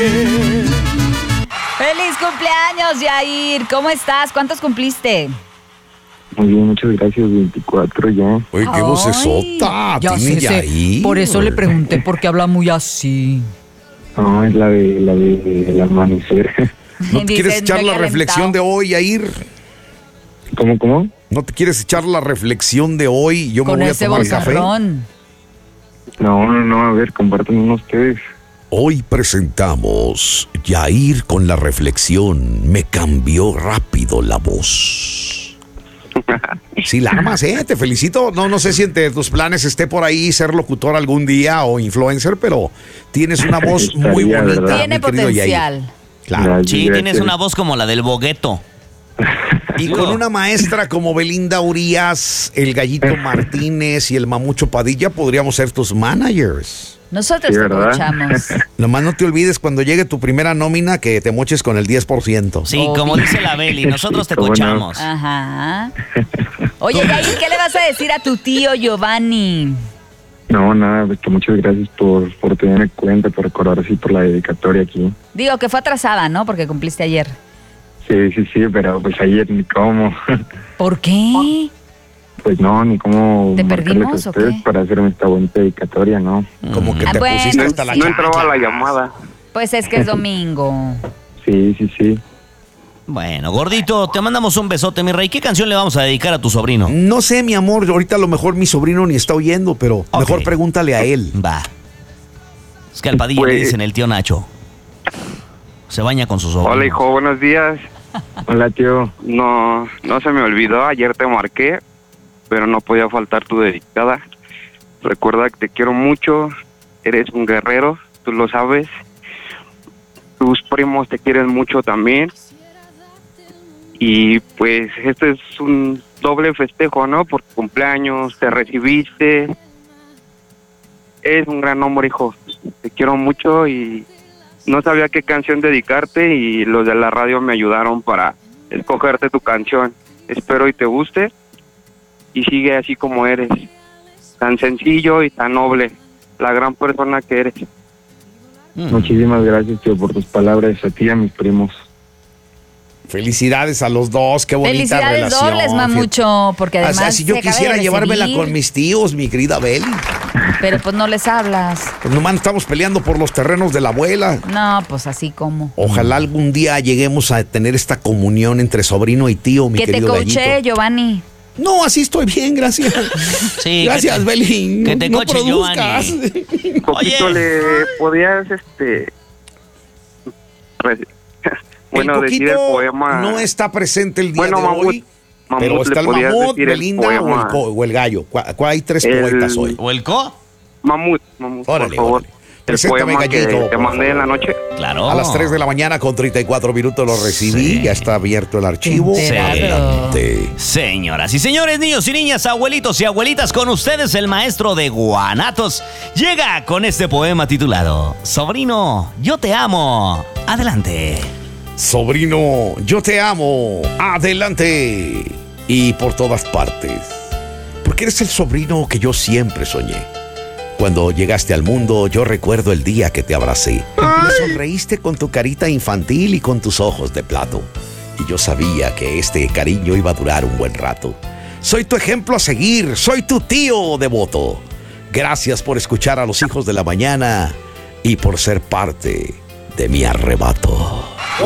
¡Feliz cumpleaños, Yair! ¿Cómo estás? ¿Cuántos cumpliste? Muy bien, muchas gracias, 24 ya. Oye, qué vocesota Ya tiene sé, Yair. por eso le pregunté por qué habla muy así. No, es la del amanecer. ¿No te quieres Dicen, echar me la he reflexión de calentado. hoy, Yair? ¿Cómo? ¿No te quieres echar la reflexión de hoy? Yo me Con voy a ese tomar café. bozarrón. No, a ver, compártanlo ustedes. Hoy presentamos Yair con la reflexión. Me cambió rápido la voz. Sí, la amas, te felicito. No sé si entre tus planes esté por ahí ser locutor algún día o influencer, pero tienes una voz muy Estaría, bonita. ¿verdad? Tiene mi querido Yair. potencial. Claro. Gracias, Sí, gracias. tienes una voz como la del Bogueto. Y con una maestra como Belinda Urias, el Gallito Martínez y el Mamucho Padilla podríamos ser tus managers. Nosotros Sí, te ¿verdad? escuchamos. Nomás no te olvides cuando llegue tu primera nómina que te moches con el 10%. Sí, como dice la Beli, nosotros te ¿Cómo no? cochamos. Ajá. Oye, Yair, ¿qué le vas a decir a tu tío Giovanni? No, nada, pues que muchas gracias por tenerme en cuenta, por recordar así por la dedicatoria aquí. Digo que fue atrasada, ¿no? Porque cumpliste ayer. Sí, pero pues ayer ni cómo. ¿Por qué? Pues no, ni cómo ¿Te marcarles perdimos a o ustedes qué? para hacerme esta bonita dedicatoria, ¿no? Como que te bueno. pusiste hasta la No entraba chancla. la llamada. Pues es que es domingo. Sí. Bueno, gordito, te mandamos un besote, mi rey. ¿Qué canción le vamos a dedicar a tu sobrino? No sé, mi amor, ahorita a lo mejor mi sobrino ni está oyendo, pero Ok. mejor pregúntale a él. Va. Es que al Padilla Pues- le dicen el tío Nacho. Se baña con sus ojos. Hola, hijo, buenos días. Hola, tío. No se me olvidó, ayer te marqué, pero no podía faltar tu dedicada. Recuerda que te quiero mucho, eres un guerrero, tú lo sabes. Tus primos te quieren mucho también. Y pues este es un doble festejo, ¿no? Por tu cumpleaños, te recibiste. Eres un gran hombre, hijo. Te quiero mucho y no sabía qué canción dedicarte y los de la radio me ayudaron para escogerte tu canción. Espero y te guste y sigue así como eres, tan sencillo y tan noble, la gran persona que eres. Muchísimas gracias, tío, por tus palabras, a ti y a mis primos. Felicidades a los dos, qué bonita Felicidades relación. dobles, Mamucho, porque O además sea, si yo te acaba quisiera de llevármela recibir, con mis tíos, mi querida Beli. pero pues no les hablas. Pues nomás estamos peleando por los terrenos de la abuela. No, pues así como. Ojalá algún día lleguemos a tener esta comunión entre sobrino y tío, mi Que te querido coaché, Gallito. Giovanni. No, así estoy bien, gracias. Sí, Gracias, que te- Beli. que te no coche, produzcas. Poquito Oye. le podías, bueno, el decir el Coquito poema. no está presente el día Bueno, de hoy, pero Mamut, está le el podías mamut, decir el Belinda poema. o el gallo. ¿Cuál hay tres El- poetas hoy? ¿O el co? Mamut, Órale, por favor. órale. El Preséntame, poema que Gallito, te por mandé en la noche. Claro. A las 3 de la mañana con 34 minutos lo recibí. Sí. Ya está abierto el archivo. Sí. Adelante. Señoras y señores, niños y niñas, abuelitos y abuelitas, con ustedes el maestro de Guanatos llega con este poema titulado Sobrino, yo te amo. Adelante. Sobrino, yo te amo. Adelante. Y por todas partes. Porque eres el sobrino que yo siempre soñé. Cuando llegaste al mundo, yo recuerdo el día que te abracé. Me sonreíste con tu carita infantil y con tus ojos de plato. Y yo sabía que este cariño iba a durar un buen rato. Soy tu ejemplo a seguir, soy tu tío devoto. Gracias por escuchar a los hijos de la mañana y por ser parte de mi arrebato.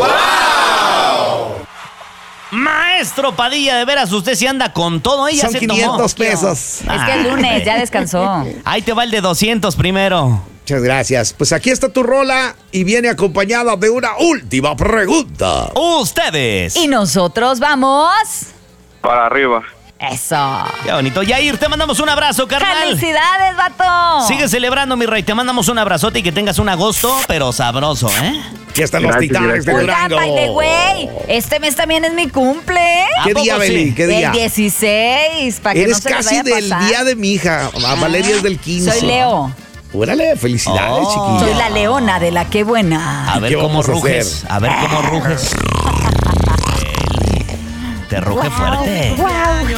Maestro Padilla, de veras, usted sí anda con todo. Ella Son se 500 tomó. pesos. Es que el lunes ya descansó. Ahí te va el de 200 primero. Muchas gracias. Pues aquí está tu rola y viene acompañada de una última pregunta. Ustedes. Y nosotros vamos. Para arriba. Eso. Qué bonito. Yair, te mandamos un abrazo, carnal. ¡Felicidades, vato! Sigue celebrando, mi rey. Te mandamos un abrazote y que tengas un agosto, pero sabroso, ¿eh? Aquí están los Gracias, titanes de gracias. Oigan, Durango. by the way, este mes también es mi cumple. ¿Qué ¿A poco día, sí? Beli? ¿Qué día? El 16, para que no Eres se les casi vaya a del pasar. día de mi hija. A Valeria es del 15. Soy Leo. Órale, felicidades, Oh. chiquilla. Soy la leona de la que buena. A ver ¿Qué cómo vamos a ruges. hacer? A ver cómo ruges. Te ruge fuerte. Wow.